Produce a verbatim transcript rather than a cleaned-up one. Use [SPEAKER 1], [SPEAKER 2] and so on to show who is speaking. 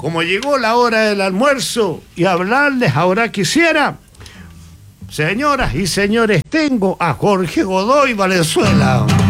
[SPEAKER 1] como llegó la hora del almuerzo y hablarles ahora quisiera, señoras y señores, tengo a Jorge Godoy Valenzuela.